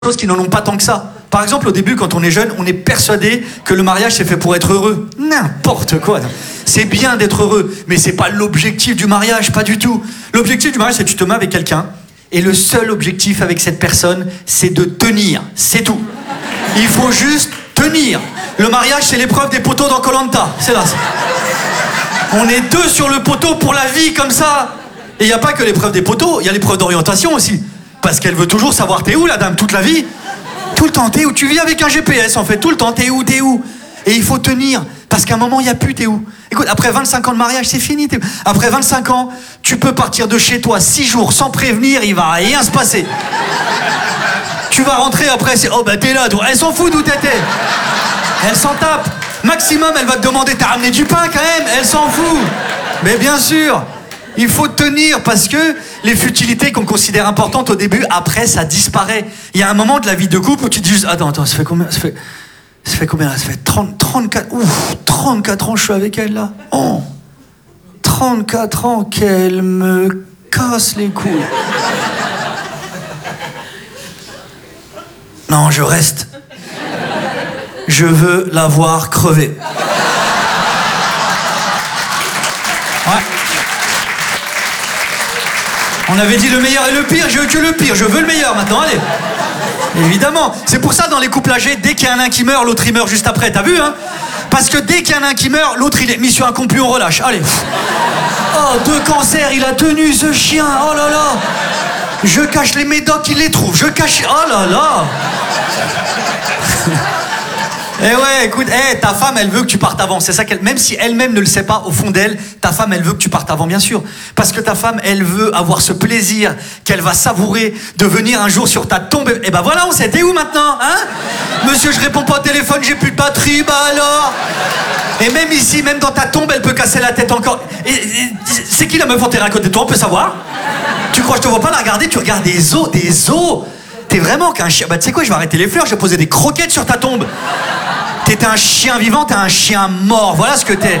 choses qui n'en ont pas tant que ça. Par exemple, au début, quand on est jeune, on est persuadé que le mariage, c'est fait pour être heureux. N'importe quoi. C'est bien d'être heureux, mais c'est pas l'objectif du mariage, pas du tout. L'objectif du mariage, c'est que tu te mets avec quelqu'un, et le seul objectif avec cette personne, c'est de tenir. C'est tout. Il faut juste tenir. Le mariage, c'est l'épreuve des poteaux dans Koh-Lanta. C'est là. On est deux sur le poteau pour la vie, comme ça. Et il n'y a pas que l'épreuve des poteaux, il y a l'épreuve d'orientation aussi. Parce qu'elle veut toujours savoir t'es où, la dame, toute la vie. Tout le temps, t'es où? Tu vis avec un GPS, en fait. Tout le temps, t'es où? Et il faut tenir. Parce qu'à un moment, il n'y a plus t'es où. Écoute, après 25 ans de mariage, c'est fini. Après 25 ans, tu peux partir de chez toi 6 jours sans prévenir, il va rien se passer. Tu vas rentrer après, c'est oh bah t'es là, toi. Elle s'en fout d'où t'étais. Elle s'en tape. Maximum, elle va te demander t'as ramené du pain quand même. Elle s'en fout. Mais bien sûr. Il faut tenir parce que les futilités qu'on considère importantes au début, après, ça disparaît. Il y a un moment de la vie de couple où tu te dis juste, attends, ça fait combien? Ça fait combien là? Ça fait 34, ouf, 34 ans je suis avec elle là. Oh, 34 ans qu'elle me casse les couilles. Non, je reste. Je veux la voir crever. Ouais. On avait dit le meilleur et le pire, je veux que le pire, je veux le meilleur maintenant, allez. Évidemment, c'est pour ça dans les couples âgés, dès qu'il y en a un qui meurt, l'autre il meurt juste après, t'as vu hein? Parce que dès qu'il y en a un qui meurt, l'autre il est mission accomplie, on relâche, allez. Oh, 2 cancers, il a tenu ce chien, oh là là. Je cache les médocs, il les trouve, je cache, oh là là. Eh ouais, écoute, ta femme, elle veut que tu partes avant. C'est ça qu'elle, même si elle-même ne le sait pas, au fond d'elle, ta femme, elle veut que tu partes avant, bien sûr. Parce que ta femme, elle veut avoir ce plaisir qu'elle va savourer de venir un jour sur ta tombe. Et ben voilà, on sait, t'es où maintenant, hein? Monsieur, je réponds pas au téléphone, j'ai plus de batterie, bah alors. Et même ici, même dans ta tombe, elle peut casser la tête encore. Et c'est qui la meuf en terrain à côté de toi, on peut savoir? Tu crois que je te vois pas la regarder? Tu regardes des os. T'es vraiment qu'un chien. Bah tu sais quoi, je vais arrêter les fleurs, je vais poser des croquettes sur ta tombe. T'es un chien vivant, t'es un chien mort, voilà ce que t'es.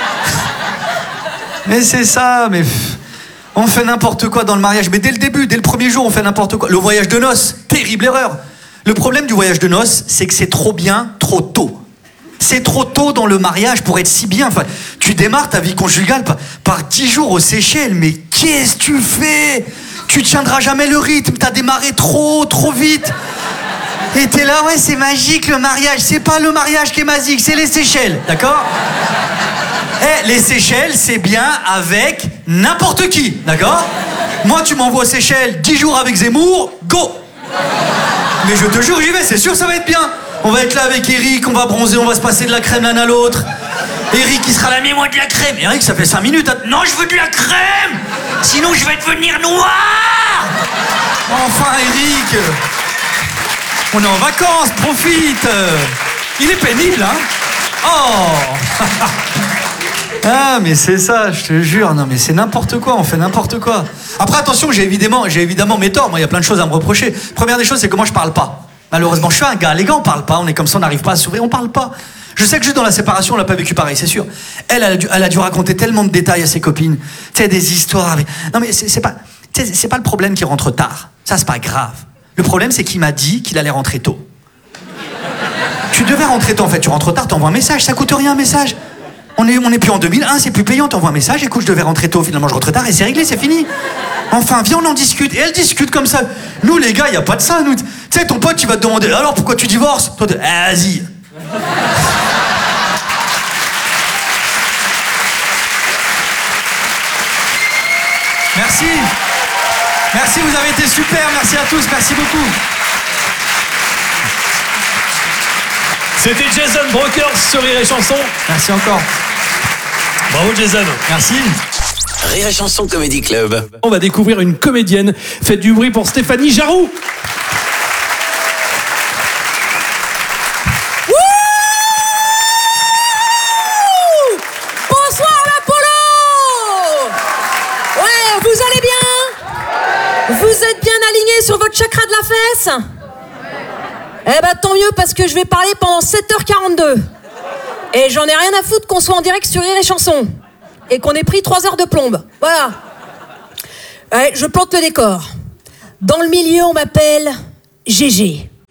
Mais c'est ça, mais... On fait n'importe quoi dans le mariage, mais dès le début, dès le premier jour, on fait n'importe quoi. Le voyage de noces, terrible erreur. Le problème du voyage de noces, c'est que c'est trop bien, trop tôt. C'est trop tôt dans le mariage pour être si bien. Enfin, tu démarres ta vie conjugale par 10 jours aux Seychelles, mais qu'est-ce que tu fais? Tu tiendras jamais le rythme, t'as démarré trop vite. Et t'es là, ouais, c'est magique le mariage. C'est pas le mariage qui est magique, c'est les Seychelles, d'accord? Les Seychelles, c'est bien avec n'importe qui, d'accord? Moi, tu m'envoies aux Seychelles 10 jours avec Zemmour, go! Mais je te jure, j'y vais, c'est sûr, ça va être bien. On va être là avec Eric, on va bronzer, on va se passer de la crème l'un à l'autre. Eric, il sera là, mets-moi de la crème. Eric, ça fait 5 minutes. Non, je veux de la crème! Sinon, je vais devenir noir! Enfin, Eric! On est en vacances, profite! Il est pénible, hein? Oh! Ah, mais c'est ça, je te jure. Non, mais c'est n'importe quoi, on fait n'importe quoi. Après, attention, j'ai évidemment mes torts. Moi, il y a plein de choses à me reprocher. Première des choses, c'est que moi, je parle pas. Malheureusement, je suis un gars. Les gars, on parle pas. On est comme ça, on n'arrive pas à s'ouvrir, on parle pas. Je sais que juste dans la séparation, on l'a pas vécu pareil, c'est sûr. Elle a dû raconter tellement de détails à ses copines. Tu sais, des histoires avec... Non, mais c'est pas le problème qu'il rentre tard. Ça, c'est pas grave. Le problème, c'est qu'il m'a dit qu'il allait rentrer tôt. Tu devais rentrer tôt, en fait. Tu rentres tard, t'envoies un message. Ça coûte rien, un message. On est plus en 2001, c'est plus payant. T'envoies un message, écoute, je devais rentrer tôt. Finalement, je rentre tard et c'est réglé, c'est fini. Enfin, viens, on en discute. Et elle discute comme ça. Nous, les gars, y a pas de ça, nous. Tu sais, ton pote, il va te demander, alors, pourquoi tu divorces? Toi, vas-y. Merci. Merci, vous avez été super. Merci à tous. Merci beaucoup. C'était Jason Brokers sur Rire et Chanson. Merci encore. Bravo Jason. Merci. Rire et Chanson Comedy Club. On va découvrir une comédienne. Faites du bruit pour Stéphanie Jaroux. Bonsoir l'Apollo. Ouais, vous allez bien? Vous êtes bien alignés sur votre chakra de la fesse? Eh ben tant mieux parce que je vais parler pendant 7h42. Et j'en ai rien à foutre qu'on soit en direct sur Rire et Chanson. Et qu'on ait pris 3 heures de plombe. Voilà. Ouais, je plante le décor. Dans le milieu, on m'appelle Gégé.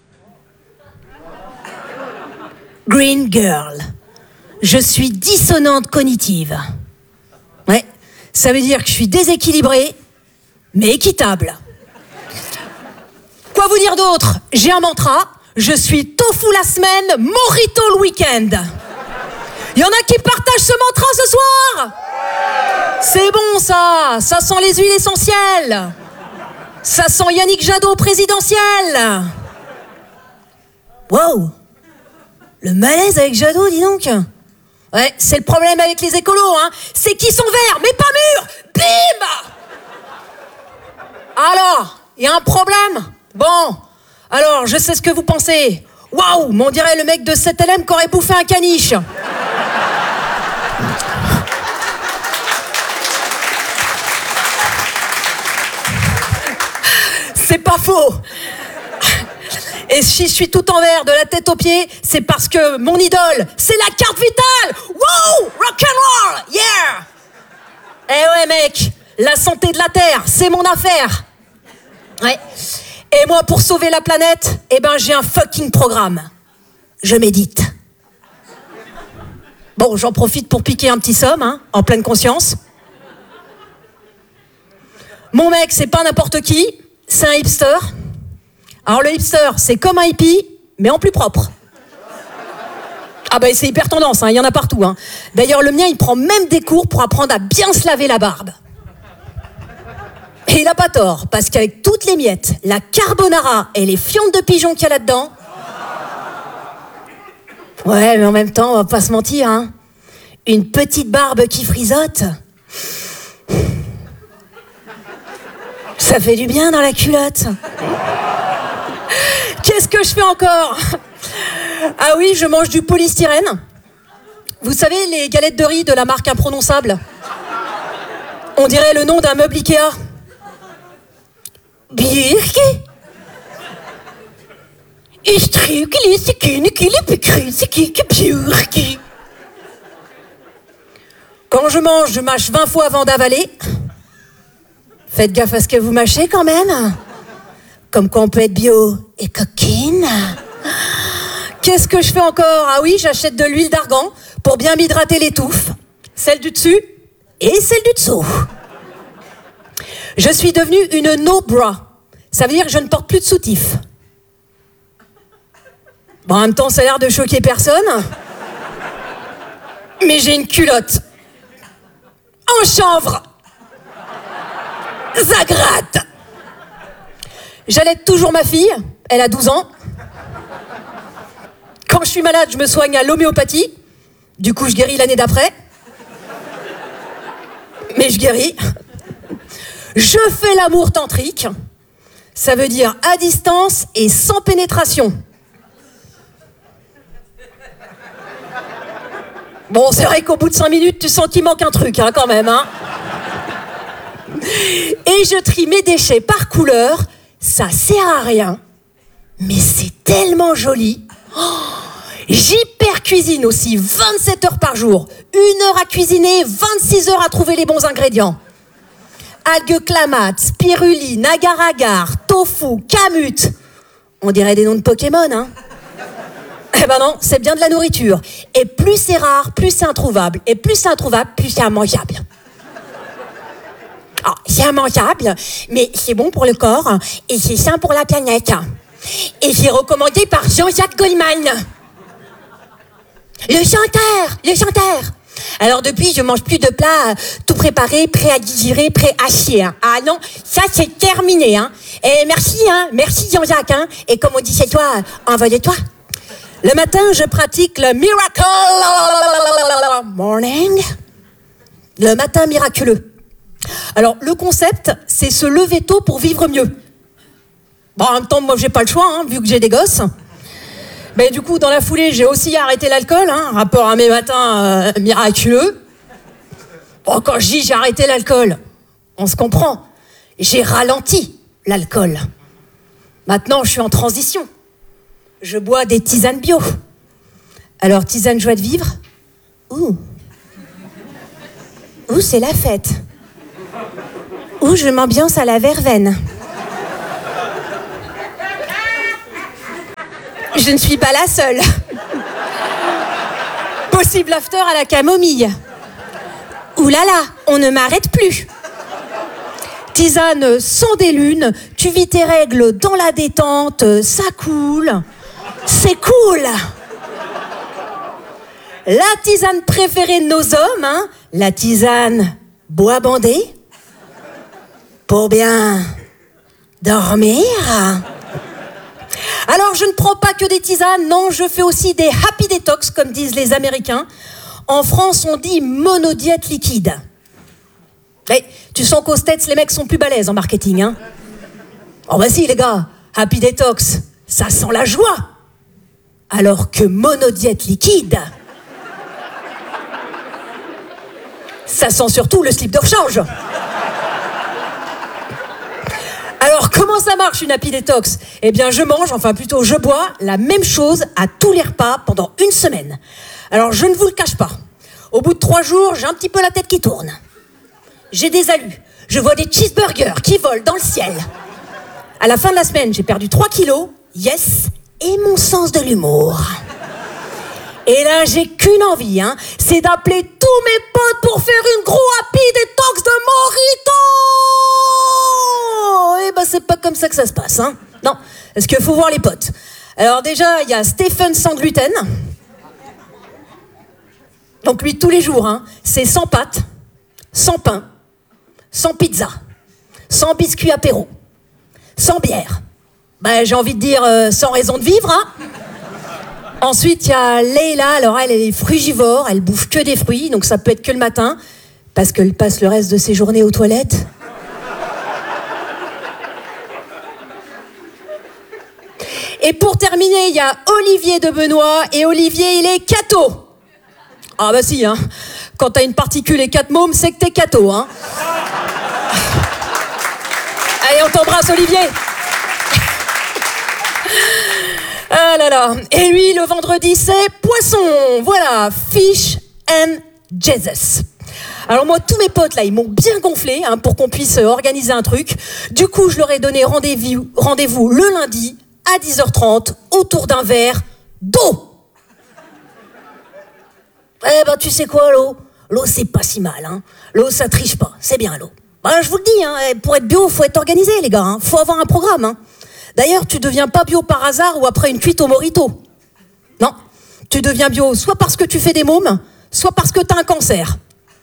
Green girl. Je suis dissonante cognitive. Ouais, ça veut dire que je suis déséquilibrée, mais équitable. Quoi vous dire d'autre? J'ai un mantra. Je suis tofu la semaine, mojito le week-end. Il y en a qui partagent ce mantra ce soir? C'est bon ça sent les huiles essentielles. Ça sent Yannick Jadot présidentiel. Wow, le malaise avec Jadot, dis donc. Ouais, c'est le problème avec les écolos, hein. C'est qu'ils sont verts, mais pas mûrs. Bim! Alors, il y a un problème? Bon, alors, je sais ce que vous pensez. Waouh, mais on dirait le mec de 7LM qui aurait bouffé un caniche. C'est pas faux. Et si je suis tout en vert de la tête aux pieds, c'est parce que mon idole, c'est la carte vitale. Wow, rock'n'roll, yeah. Eh ouais mec, la santé de la Terre, c'est mon affaire. Ouais. Et moi, pour sauver la planète, eh ben j'ai un fucking programme. Je médite. Bon, j'en profite pour piquer un petit somme, hein, en pleine conscience. Mon mec, c'est pas n'importe qui, c'est un hipster. Alors le hipster, c'est comme un hippie, mais en plus propre. Ah bah c'est hyper tendance, hein, il y en a partout. Hein. D'ailleurs, le mien, il prend même des cours pour apprendre à bien se laver la barbe. Et il a pas tort, parce qu'avec toutes les miettes, la carbonara et les fientes de pigeon qu'il y a là-dedans... Ouais, mais en même temps, on va pas se mentir, hein. Une petite barbe qui frisote... Ça fait du bien dans la culotte. Qu'est-ce que je fais encore? Ah oui, je mange du polystyrène. Vous savez, les galettes de riz de la marque imprononçable? On dirait le nom d'un meuble Ikea. Birke. Quand je mange, je mâche 20 fois avant d'avaler. Faites gaffe à ce que vous mâchez quand même. Comme quoi on peut être bio et coquine. Qu'est-ce que je fais encore? Ah oui, j'achète de l'huile d'argan pour bien m'hydrater les touffes. Celle du dessus et celle du dessous. Je suis devenue une no-bra. Ça veut dire que je ne porte plus de soutif. Bon, en même temps, ça a l'air de choquer personne. Mais j'ai une culotte. En chanvre. Ça gratte. J'allaite toujours ma fille. Elle a 12 ans. Quand je suis malade, je me soigne à l'homéopathie. Du coup, je guéris l'année d'après. Mais je guéris. Je fais l'amour tantrique. Ça veut dire à distance et sans pénétration. Bon, c'est vrai qu'au bout de 5 minutes, tu sens qu'il manque un truc, hein, quand même, hein. Et je trie mes déchets par couleur. Ça sert à rien, mais c'est tellement joli. Oh, j'hyper cuisine aussi, 27 heures par jour. 1 heure à cuisiner, 26 heures à trouver les bons ingrédients. Algues clamates, spiruline, agar-agar, tofu, kamut. On dirait des noms de Pokémon, hein. Eh ben non, c'est bien de la nourriture. Et plus c'est rare, plus c'est introuvable. Et plus c'est introuvable, plus c'est immangeable. Oh, c'est immangeable, mais c'est bon pour le corps et c'est sain pour la planète. Et c'est recommandé par Jean-Jacques Goldman. Le chanteur. Alors depuis, je mange plus de plats tout préparés, prêts à digérer, prêts à chier. Hein. Ah non, ça c'est terminé. Hein. Et merci Jean-Jacques. Hein. Et comme on dit chez toi, envoie-toi. Le matin, je pratique le Miracle Morning. Le matin miraculeux. Alors, le concept, c'est se lever tôt pour vivre mieux. Bon, en même temps, moi, j'ai pas le choix, hein, vu que j'ai des gosses. Mais du coup, dans la foulée, j'ai aussi arrêté l'alcool, hein, rapport à mes matins miraculeux. Bon, quand je dis j'ai arrêté l'alcool, on se comprend. J'ai ralenti l'alcool. Maintenant, je suis en transition. Je bois des tisanes bio. Alors, tisane joie de vivre. Ouh, c'est la fête. Ouh, je m'ambiance à la verveine. Je ne suis pas la seule. Possible after à la camomille. Ouh là là, on ne m'arrête plus. Tisane sans des lunes, tu vis tes règles dans la détente, ça coule. C'est cool. La tisane préférée de nos hommes, hein, la tisane bois bandé, pour bien dormir. Alors je ne prends pas que des tisanes, non, je fais aussi des happy detox, comme disent les Américains. En France, on dit monodiète liquide. Mais tu sens qu'aux States, les mecs sont plus balèzes en marketing, hein. Oh bah si les gars, happy detox, ça sent la joie. Alors que monodiète liquide, ça sent surtout le slip de rechange. Alors, comment ça marche une happy detox ? Eh bien, je mange, enfin plutôt je bois la même chose à tous les repas pendant une semaine. Alors, je ne vous le cache pas. Au bout de 3 jours, j'ai un petit peu la tête qui tourne. J'ai des alus. Je vois des cheeseburgers qui volent dans le ciel. À la fin de la semaine, j'ai perdu 3 kilos, yes, et mon sens de l'humour. Et là, j'ai qu'une envie, hein, c'est d'appeler tous mes potes pour faire une gros happy detox de Morito. Et ben, c'est pas comme ça que ça se passe, hein. Non, parce qu'il faut voir les potes. Alors déjà, il y a Stephen sans gluten. Donc lui, tous les jours, hein, c'est sans pâtes, sans pain, sans pizza, sans biscuit apéro, sans bière. Ben, j'ai envie de dire sans raison de vivre, hein. Ensuite, il y a Leila. Alors, elle est frugivore, elle bouffe que des fruits, donc ça peut être que le matin, parce qu'elle passe le reste de ses journées aux toilettes. Et pour terminer, il y a Olivier de Benoît, et Olivier, il est catho. Ah bah si, hein. Quand t'as une particule et 4 mômes, c'est que t'es catho, hein. Allez, on t'embrasse, Olivier. Ah là là. Et lui, le vendredi, c'est poisson. Voilà, fish and Jesus. Alors moi, tous mes potes, là, ils m'ont bien gonflé, hein, pour qu'on puisse organiser un truc. Du coup, je leur ai donné rendez-vous le lundi à 10h30 autour d'un verre d'eau. Eh ben, tu sais quoi, l'eau ? L'eau, c'est pas si mal, hein. L'eau, ça triche pas. C'est bien, l'eau. Ben, je vous le dis, hein, pour être bio, faut être organisé, les gars, hein. Faut avoir un programme, hein. D'ailleurs, tu deviens pas bio par hasard ou après une cuite au Morito. Non, tu deviens bio soit parce que tu fais des mômes, soit parce que t'as un cancer.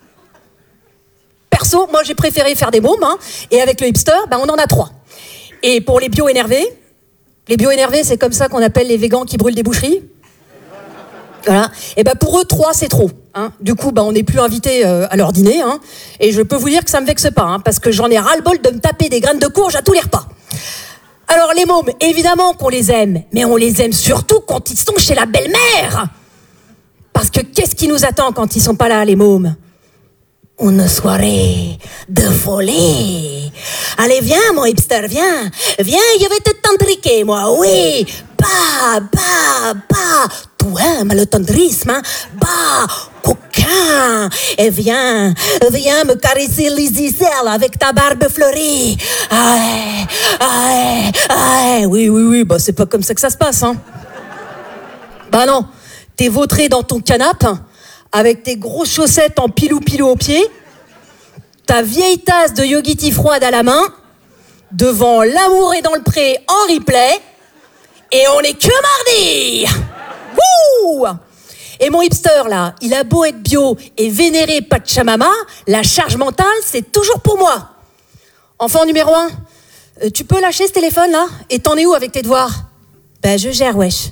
Perso, moi j'ai préféré faire des mômes, hein, et avec le hipster, ben on en a 3. Et pour les bio-énervés, c'est comme ça qu'on appelle les végans qui brûlent des boucheries. Voilà. Et ben pour eux, 3 c'est trop, hein. Du coup, ben on n'est plus invités à leur dîner, hein. Et je peux vous dire que ça me vexe pas, hein, parce que j'en ai ras-le-bol de me taper des graines de courge à tous les repas. Alors les mômes, évidemment qu'on les aime, mais on les aime surtout quand ils sont chez la belle-mère. Parce que qu'est-ce qui nous attend quand ils sont pas là, les mômes ? Une soirée de folie. Allez, viens, mon hipster, viens. Viens, je vais te tendriquer, moi, oui. Bah. Tu aimes le tendrisme, hein? Bah, coquin. Et viens me caresser les aisselles avec ta barbe fleurie. Oui, bah c'est pas comme ça que ça se passe, hein. Bah non, t'es vautré dans ton canapé, avec tes grosses chaussettes en pilou-pilou aux pieds, ta vieille tasse de yogiti froide à la main, devant L'amour est dans le pré en replay, et on est que mardi. Wouh! Et mon hipster, là, il a beau être bio et vénérer Pachamama, la charge mentale, c'est toujours pour moi. Enfant numéro 1, tu peux lâcher ce téléphone, là? Et t'en es où avec tes devoirs? Ben, je gère, wesh.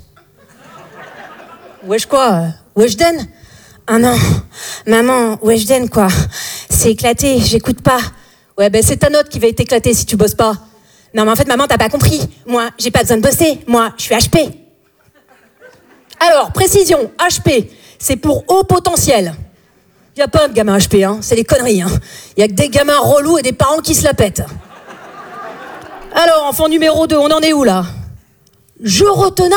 Wesh quoi? Weshden? Ah non, maman, Weshden, quoi. C'est éclaté, j'écoute pas. Ouais, ben c'est ta note qui va être éclatée si tu bosses pas. Non, mais en fait, maman, t'as pas compris. Moi, j'ai pas besoin de bosser. Moi, je suis HP. Alors, précision, HP, c'est pour haut potentiel. Y a pas de gamins HP, hein. C'est des conneries, hein. Y a que des gamins relous et des parents qui se la pètent. Alors, enfant numéro 2, on en est où, là? Je retena.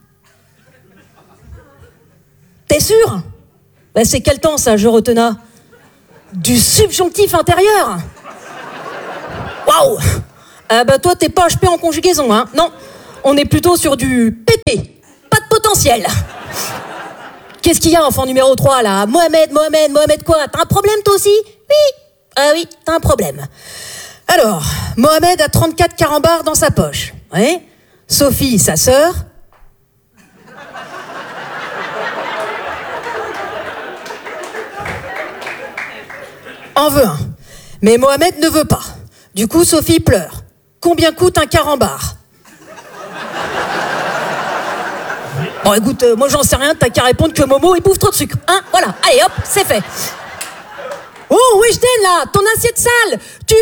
T'es sûr? Ben, c'est quel temps, ça, je retena? Du subjonctif intérieur. Waouh! Bah, toi, t'es pas HP en conjugaison, hein. Non, on est plutôt sur du PP. Pas de potentiel. Qu'est-ce qu'il y a, enfant numéro 3, là? Mohamed quoi? T'as un problème, toi aussi? Oui. Ah oui, t'as un problème. Alors, Mohamed a 34 carambars dans sa poche. Oui. Sophie, sa sœur... en veut un. Mais Mohamed ne veut pas. Du coup, Sophie pleure. Combien coûte un carambar? Bon, écoute, moi j'en sais rien, t'as qu'à répondre que Momo, il bouffe trop de sucre. Hein, voilà, allez hop, c'est fait. Oh, Weshden, là, ton assiette sale. Tu